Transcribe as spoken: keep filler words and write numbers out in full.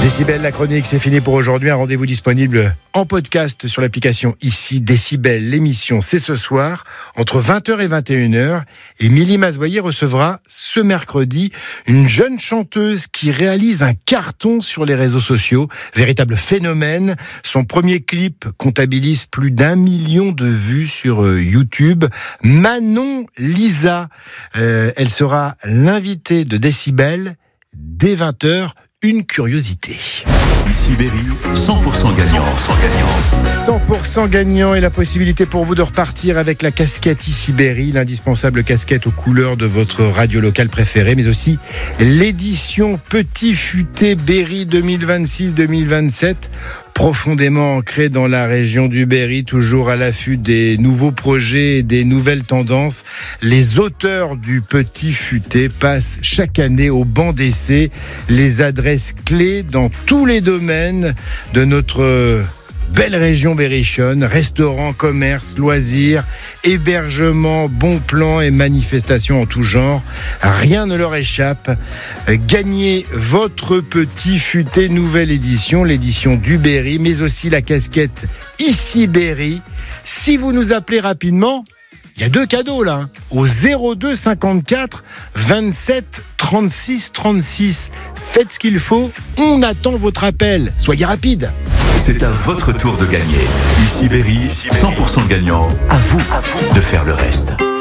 Décibel, la chronique, c'est fini pour aujourd'hui. Un rendez-vous disponible en podcast sur l'application ici. Décibel, l'émission, c'est ce soir, entre vingt heures et vingt et une heures. Et Milly Masvoyer recevra ce mercredi une jeune chanteuse qui réalise un carton sur les réseaux sociaux. Véritable phénomène. Son premier clip comptabilise plus d'un million de vues sur YouTube. Manon Lisa. Euh, elle sera l'invitée de Décibel dès vingt heures. Une curiosité. Ici Berry, cent pour cent gagnant. cent pour cent gagnant. cent pour cent gagnant et la possibilité pour vous de repartir avec la casquette Ici Berry, l'indispensable casquette aux couleurs de votre radio locale préférée, mais aussi l'édition Petit Futé Berry deux mille vingt-six deux mille vingt-sept. Profondément ancré dans la région du Berry, toujours à l'affût des nouveaux projets et des nouvelles tendances. Les auteurs du Petit Futé passent chaque année au banc d'essai les adresses clés dans tous les domaines de notre belle région berrichonne. Restaurants, commerces, loisirs, hébergements, bons plans et manifestations en tout genre. Rien ne leur échappe. Gagnez votre Petit Futé nouvelle édition, l'édition du Berry, mais aussi la casquette Ici Berry. Si vous nous appelez rapidement, il y a deux cadeaux là, hein, au zéro deux cinquante-quatre vingt-sept trente-six trente-six. Faites ce qu'il faut, on attend votre appel. Soyez rapide. C'est à votre tour de gagner. Ici Berry, cent pour cent gagnant. À vous de faire le reste.